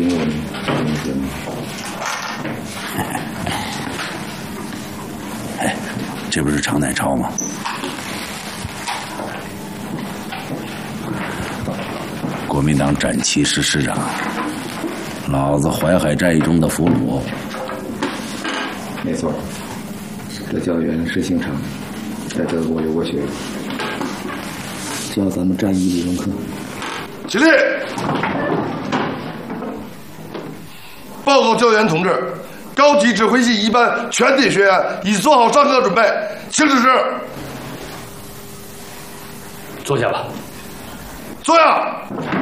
听我们同学们。 哎，这不是常乃超吗？国民党展旗师师长，老子淮海战役中的俘虏。 没错，这教员石兴昌，在德国留过学，教咱们战役理论课。 起立！报告教员同志，高级指挥系一班全体学员已做好上课准备，请指示。 坐下吧。 坐下。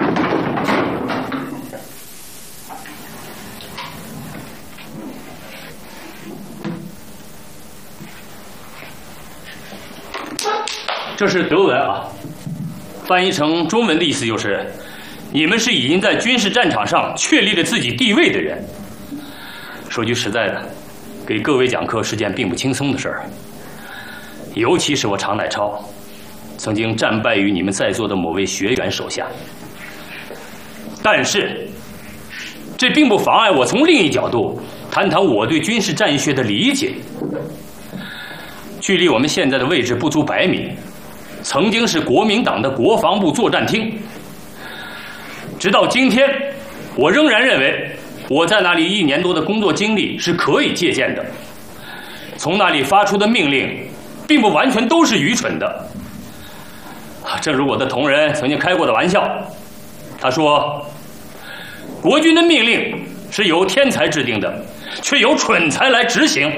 这是德文啊，翻译成中文的意思就是：你们是已经在军事战场上确立了自己地位的人。说句实在的，给各位讲课是件并不轻松的事儿，尤其是我常乃超，曾经战败于你们在座的某位学员手下。但是，这并不妨碍我从另一角度谈谈我对军事战役学的理解。距离我们现在的位置不足100米。曾经是国民党的国防部作战厅，直到今天，我仍然认为我在那里1年多的工作经历是可以借鉴的。从那里发出的命令，并不完全都是愚蠢的。正如我的同仁曾经开过的玩笑，他说：“国军的命令是由天才制定的，却由蠢才来执行。”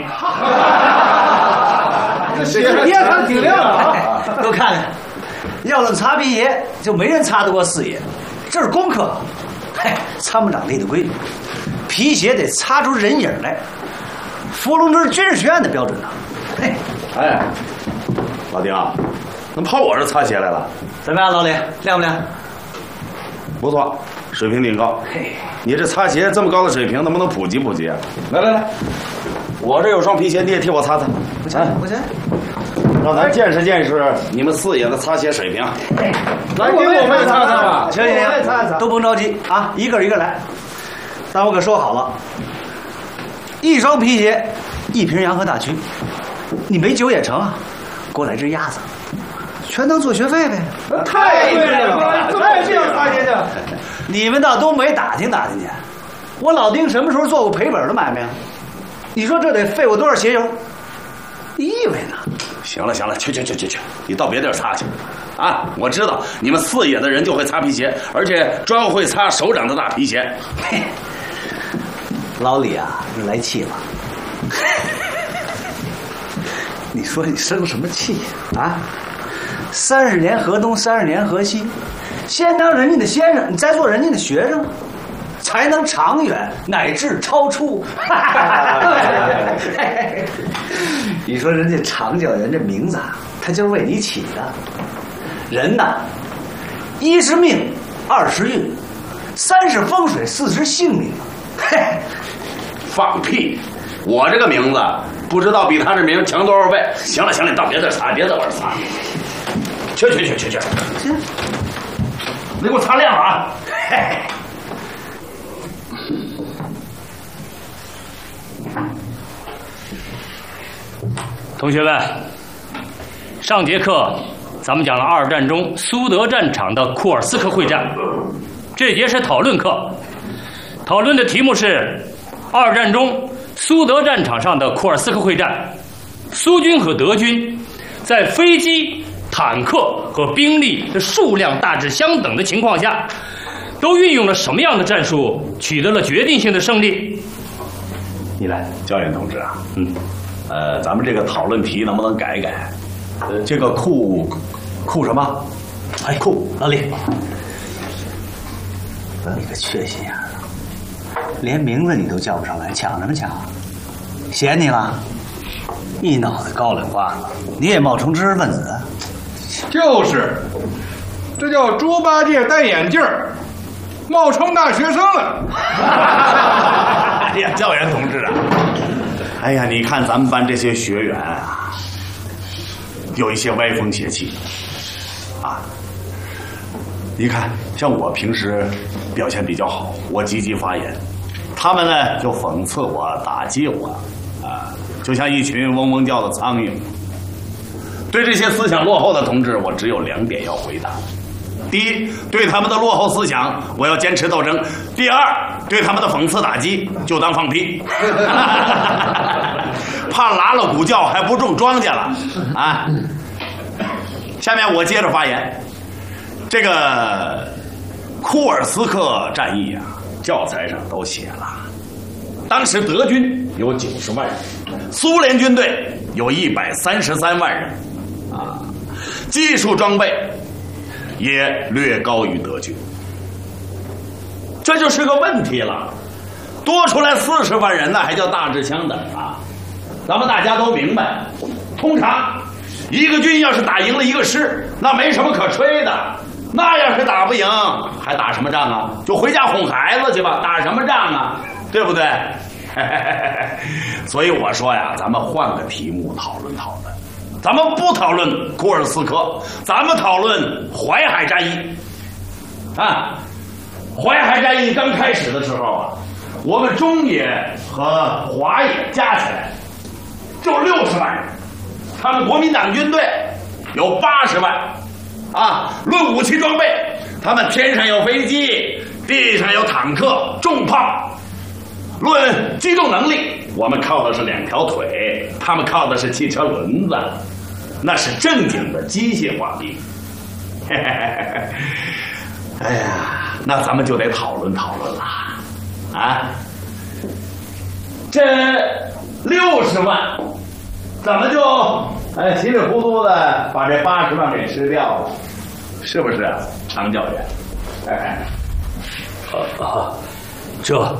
这别看挺亮啊！都看看，要论擦皮鞋，就没人擦得过四爷。这是功课，嘿，参谋长立的规矩，皮鞋得擦出人影来。伏龙这是军事学院的标准呐。嘿， 哎，老丁，能跑我这擦鞋来了？ 怎么样，老李，亮不亮？ 不错，水平挺高。嘿，你这擦鞋这么高的水平，能不能普及普及啊？来来来，我这有双皮鞋，你也替我擦擦。 不行，不行。 让咱见识见识你们四爷的擦鞋水平。 来，给我们也擦擦吧。行行行，都甭着急啊，一个一个来。但我可说好了，一双皮鞋，一瓶洋河大曲。你没酒也成啊，给我来只鸭子，全当做学费呗。 太对了，太这样擦鞋去。 你们倒东北打听打听去，我老丁什么时候做过赔本的买卖啊？你说这得费我多少鞋油？你以为呢？ 行了行了，去，你到别地儿擦去，啊！我知道你们四野的人就会擦皮鞋，而且专会擦首长的大皮鞋。 老李啊，你来气了。你说你生什么气啊？30年河东，30年河西，先当人家的先生，你再做人家的学生，才能长远乃至超出。你说人家常教员这名字啊，他就是为你起的。人呐，1是命，2是运，3是风水，4是性命。嘿， 放屁！我这个名字不知道比他这名强多少倍。行了行了，你到别地儿擦，别在我这擦。去， 行， 你给我擦亮了啊！嘿。 同学们，上节课咱们讲了2战中苏德战场的库尔斯克会战，这节是讨论课，讨论的题目是2战中苏德战场上的库尔斯克会战，苏军和德军在飞机、坦克和兵力的数量大致相等的情况下，都运用了什么样的战术，取得了决定性的胜利？你来， 教员同志啊，咱们这个讨论题能不能改一改？这个库什么？ 哎，库老李，你个缺心眼儿，连名字你都叫不上来，抢什么抢？嫌你了？一脑袋高粱瓜子，你也冒充知识分子？ 就是，这叫猪八戒戴眼镜儿，冒充大学生了。 哎呀，教员同志啊！哎呀，你看咱们班这些学员啊，有一些歪风邪气啊。你看，像我平时表现比较好，我积极发言，他们呢就讽刺我、打击我，就像一群嗡嗡叫的苍蝇。对这些思想落后的同志，我只有2点要回答：第一，对他们的落后思想，我要坚持斗争；第二，对他们的讽刺打击，就当放屁。怕拉了鼓叫还不种庄稼了啊！下面我接着发言。这个库尔斯克战役啊，教材上都写了，当时德军有90万人，苏联军队有133万人，技术装备也略高于德军。这就是个问题了，多出来40万人呢，还叫大致相等啊。咱们大家都明白，通常一个军要是打赢了一个师，那没什么可吹的。那要是打不赢，还打什么仗啊？就回家哄孩子去吧，打什么仗啊？对不对？所以我说呀，咱们换个题目讨论讨论，咱们不讨论库尔斯克，咱们讨论淮海战役。淮海战役刚开始的时候啊，我们中野和华野加起来就60万人，他们国民党军队有80万。论武器装备，他们天上有飞机，地上有坦克、重炮。论机动能力，我们靠的是2条腿，他们靠的是汽车轮子，那是正经的机械化兵。哎呀，那咱们就得讨论讨论了这60万怎么就稀里糊涂的把这80万给吃掉了，是不是常教员？ 这